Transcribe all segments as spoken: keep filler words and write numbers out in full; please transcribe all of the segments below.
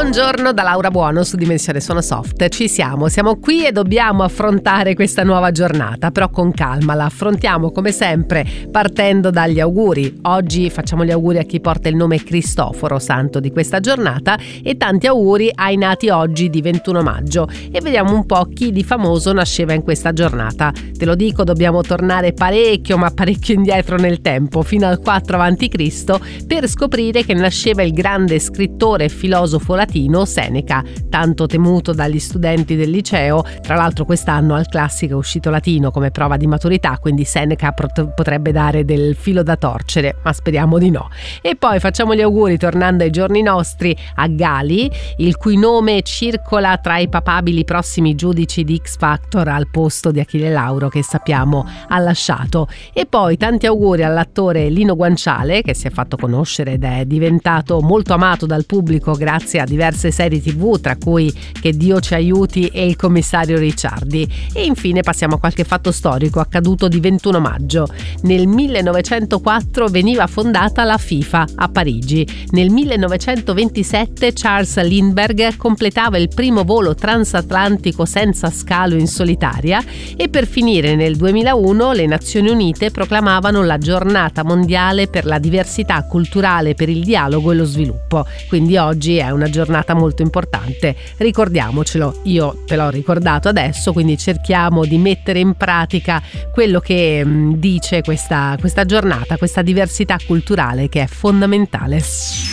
Buongiorno da Laura Buono su Dimensione Suono Soft. Ci siamo, siamo qui e dobbiamo affrontare questa nuova giornata, però con calma. La affrontiamo come sempre partendo dagli auguri. Oggi facciamo gli auguri a chi porta il nome Cristoforo, santo di questa giornata, e tanti auguri ai nati oggi di ventuno maggio. E vediamo un po' chi di famoso nasceva in questa giornata. Te lo dico, dobbiamo tornare parecchio, ma parecchio indietro nel tempo, fino al quattro avanti Cristo, per scoprire che nasceva il grande scrittore e filosofo latino Seneca, tanto temuto dagli studenti del liceo. Tra l'altro quest'anno al classico è uscito latino come prova di maturità, quindi Seneca pot- potrebbe dare del filo da torcere, ma speriamo di no. E poi facciamo gli auguri, tornando ai giorni nostri, a Gali, il cui nome circola tra i papabili prossimi giudici di X Factor al posto di Achille Lauro, che sappiamo ha lasciato. E poi tanti auguri all'attore Lino Guanciale, che si è fatto conoscere ed è diventato molto amato dal pubblico grazie a diverse serie tivù, tra cui Che Dio ci aiuti e Il commissario Ricciardi. E infine passiamo a qualche fatto storico accaduto di ventuno maggio. Nel millenovecentoquattro veniva fondata la FIFA a Parigi. Nel millenovecentoventisette Charles Lindbergh completava il primo volo transatlantico senza scalo in solitaria, e per finire nel duemilauno le Nazioni Unite proclamavano la giornata mondiale per la diversità culturale, per il dialogo e lo sviluppo. Quindi oggi è una giornata molto importante, ricordiamocelo. Io te l'ho ricordato adesso, quindi cerchiamo di mettere in pratica quello che mh, dice questa, questa giornata, questa diversità culturale che è fondamentale.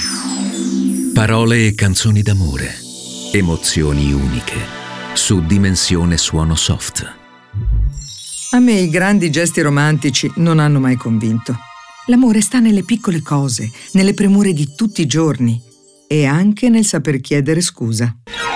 Parole e canzoni d'amore, emozioni uniche, su Dimensione Suono Soft. A me i grandi gesti romantici non hanno mai convinto. L'amore sta nelle piccole cose, nelle premure di tutti i giorni e anche nel saper chiedere scusa.